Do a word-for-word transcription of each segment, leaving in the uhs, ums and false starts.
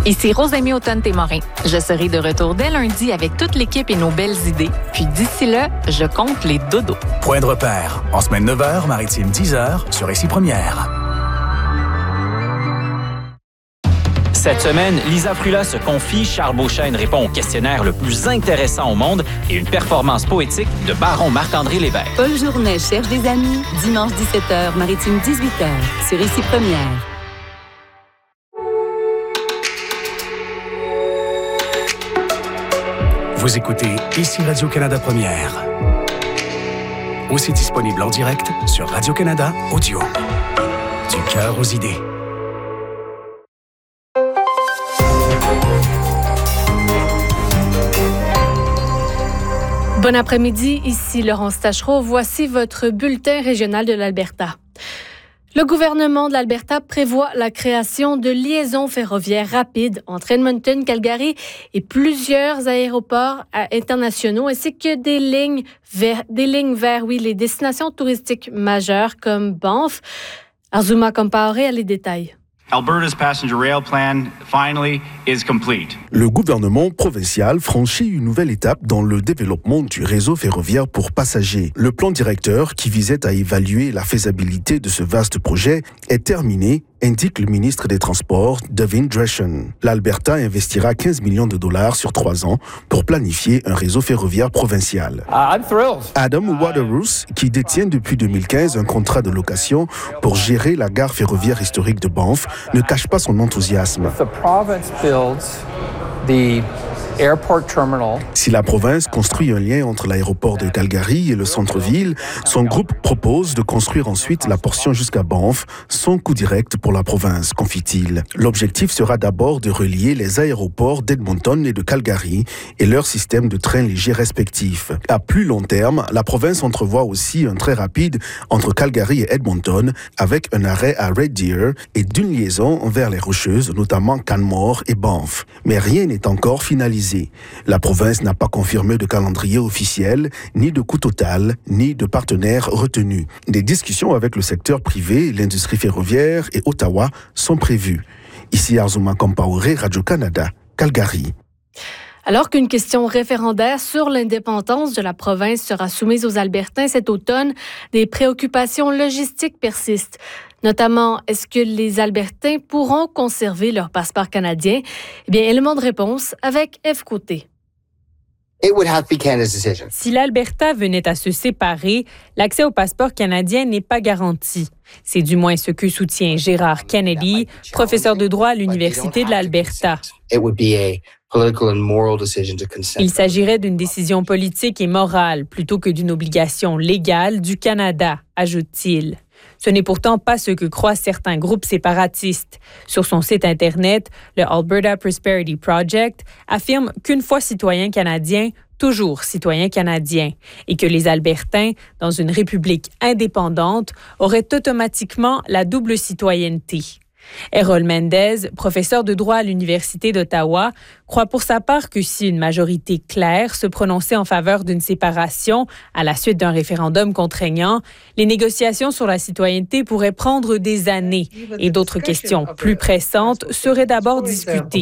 Ici Rosemée Automne-Témorin. Je serai de retour dès lundi avec toute l'équipe et nos belles idées. Puis d'ici là, je compte les dodos. Point de repère. En semaine neuf heures, maritime dix heures, sur Ici Première. Cette semaine, Lisa Frula se confie, Charles Beauchesne répond au questionnaire le plus intéressant au monde et une performance poétique de baron Marc-André Lévesque. Paul Journet cherche des amis, dimanche dix-sept heures, maritime dix-huit heures, sur Ici Première. Vous écoutez Ici Radio-Canada Première. Aussi disponible en direct sur Radio-Canada Audio. Du cœur aux idées. Bon après-midi, ici Laurence Tachereau. Voici votre bulletin régional de l'Alberta. Le gouvernement de l'Alberta prévoit la création de liaisons ferroviaires rapides entre Edmonton, Calgary et plusieurs aéroports internationaux, ainsi que des lignes vers, des lignes vers oui, les destinations touristiques majeures comme Banff. Arzuma Compaoré a les détails. Alberta's passenger rail plan finally is complete. Le gouvernement provincial franchit une nouvelle étape dans le développement du réseau ferroviaire pour passagers. Le plan directeur qui visait à évaluer la faisabilité de ce vaste projet est terminé, indique le ministre des Transports, Devin Dreschen. L'Alberta investira quinze millions de dollars sur trois ans pour planifier un réseau ferroviaire provincial. Uh, I'm thrilled. Adam Waterhouse, qui détient depuis deux mille quinze un contrat de location pour gérer la gare ferroviaire historique de Banff, ne cache pas son enthousiasme. If the province builds the airport terminal. Si la province construit un lien entre l'aéroport de Calgary et le centre-ville, son groupe propose de construire ensuite la portion jusqu'à Banff, sans coût direct pour la province, confie-t-il. L'objectif sera d'abord de relier les aéroports d'Edmonton et de Calgary et leur système de trains légers respectifs. À plus long terme, la province entrevoit aussi un train rapide entre Calgary et Edmonton, avec un arrêt à Red Deer et d'une liaison vers les Rocheuses, notamment Canmore et Banff. Mais rien n'est encore finalisé. La province n'a pas confirmé de calendrier officiel, ni de coût total, ni de partenaires retenus. Des discussions avec le secteur privé, l'industrie ferroviaire et Ottawa sont prévues. Ici Arzuma Compaoré, Radio-Canada, Calgary. Alors qu'une question référendaire sur l'indépendance de la province sera soumise aux Albertains cet automne, des préoccupations logistiques persistent. Notamment, est-ce que les Albertains pourront conserver leur passeport canadien? Eh bien, élément de réponse avec Eve Côté. It would have to be Canada's decision. Si l'Alberta venait à se séparer, l'accès au passeport canadien n'est pas garanti. C'est du moins ce que soutient Gérard Kennedy, professeur de droit à l'Université de l'Alberta. It would be a political and moral decision to consent. Il s'agirait d'une décision politique et morale plutôt que d'une obligation légale du Canada, ajoute-t-il. Ce n'est pourtant pas ce que croient certains groupes séparatistes. Sur son site Internet, le Alberta Prosperity Project affirme qu'une fois citoyen canadien, toujours citoyen canadien, et que les Albertains, dans une république indépendante, auraient automatiquement la double citoyenneté. Errol Mendez, professeur de droit à l'Université d'Ottawa, croit pour sa part que si une majorité claire se prononçait en faveur d'une séparation à la suite d'un référendum contraignant, les négociations sur la citoyenneté pourraient prendre des années et d'autres questions plus pressantes seraient d'abord discutées.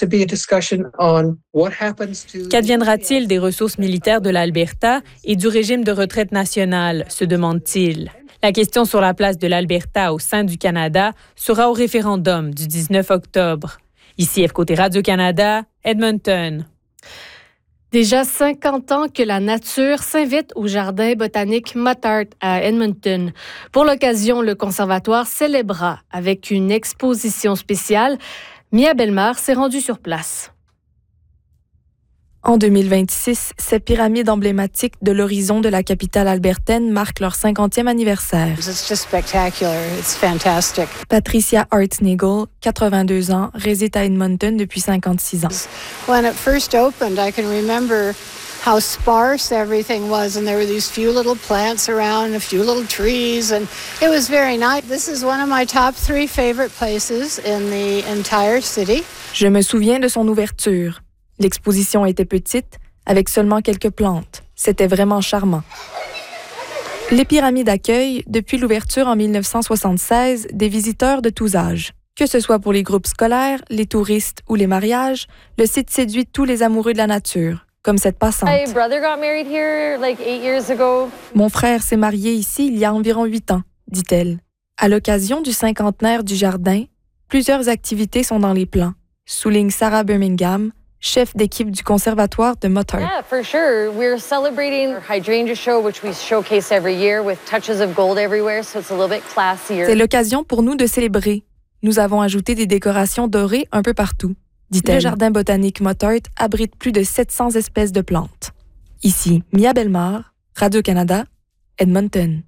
Qu'adviendra-t-il des ressources militaires de l'Alberta et du régime de retraite nationale, se demande-t-il. La question sur la place de l'Alberta au sein du Canada sera au référendum du dix-neuf octobre. Ici, F Côté Radio-Canada, Edmonton. Déjà cinquante ans que la nature s'invite au jardin botanique Muttart à Edmonton. Pour l'occasion, le conservatoire célébra avec une exposition spéciale. Mia Bellemare s'est rendue sur place. En deux mille vingt-six, ces pyramides emblématiques de l'horizon de la capitale albertaine marquent leur cinquantième anniversaire. It's just spectacular. It's fantastic. Patricia Hartnagel, quatre-vingt-deux ans, réside à Edmonton depuis cinquante-six ans. When it first opened, I can remember how sparse everything was, and there were these few little plants around, a few little trees, and it was very nice. This is one of my top three favorite places in the entire city. Je me souviens de son ouverture. L'exposition était petite, avec seulement quelques plantes. C'était vraiment charmant. Les pyramides accueillent, depuis l'ouverture en mille neuf cent soixante-seize, des visiteurs de tous âges. Que ce soit pour les groupes scolaires, les touristes ou les mariages, le site séduit tous les amoureux de la nature, comme cette passante. My brother got married here like eight years ago. Mon frère s'est marié ici il y a environ huit ans, dit-elle. À l'occasion du cinquantenaire du jardin, plusieurs activités sont dans les plans, souligne Sarah Birmingham, chef d'équipe du conservatoire de Mottart. Yeah, for sure. We're celebrating our hydrangea show, which we showcase every year with touches of gold everywhere, so it's a little bit classier. C'est l'occasion pour nous de célébrer. Nous avons ajouté des décorations dorées un peu partout, dit-elle. Le jardin botanique Mottart abrite plus de sept cents espèces de plantes. Ici, Mia Bellemare, Radio-Canada, Edmonton.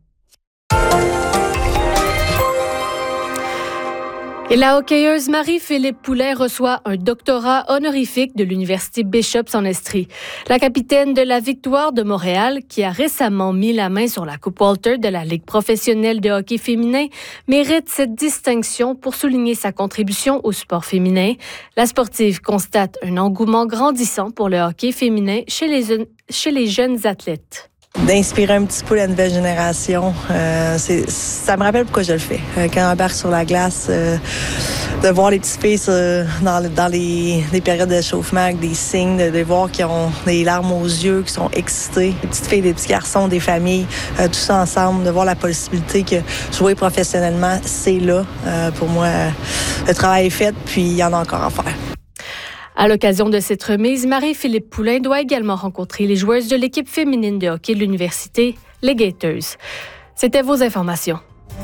Et la hockeyeuse Marie-Philippe Poulin reçoit un doctorat honorifique de l'Université Bishops en Estrie. La capitaine de la Victoire de Montréal, qui a récemment mis la main sur la Coupe Walter de la Ligue professionnelle de hockey féminin, mérite cette distinction pour souligner sa contribution au sport féminin. La sportive constate un engouement grandissant pour le hockey féminin chez les, chez les jeunes athlètes. D'inspirer un petit peu la nouvelle génération. Euh, c'est, ça me rappelle pourquoi je le fais. Euh, quand on embarque sur la glace, euh, de voir les petites filles euh, dans, dans les, les périodes d'échauffement avec des signes, de, de voir qu'ils ont des larmes aux yeux, qu'ils sont excités. Les petites filles, des petits garçons, des familles, euh, tout ça ensemble, de voir la possibilité que jouer professionnellement, c'est là. Euh, pour moi, le travail est fait, puis il y en a encore à faire. À l'occasion de cette remise, Marie-Philippe Poulin doit également rencontrer les joueuses de l'équipe féminine de hockey de l'université, les Gators. C'était vos informations.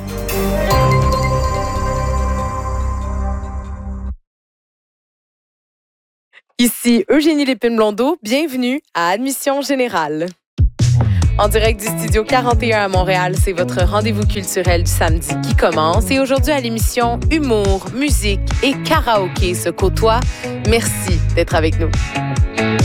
Ici Eugénie Lépine-Blondeau, bienvenue à Admission Générale. En direct du Studio quarante et un à Montréal, c'est votre rendez-vous culturel du samedi qui commence. Et aujourd'hui, à l'émission, humour, musique et karaoké se côtoient. Merci d'être avec nous.